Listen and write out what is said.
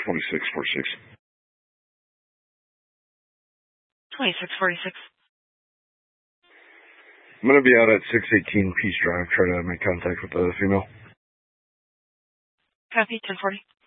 2646. 2646. I'm going to be out at 618 Peace Drive. Try to make contact with the female. Copy, 1040.